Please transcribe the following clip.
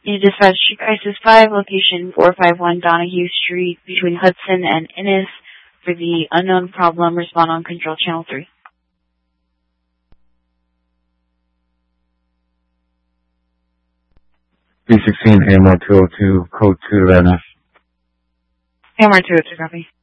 You dispatch to Crisis 5, location 451 Donahue Street, between Hudson and Innis, for the unknown problem. Respond on Control Channel 3. 316 AMR 202, code 2 to Van Ness. AMR 202, copy.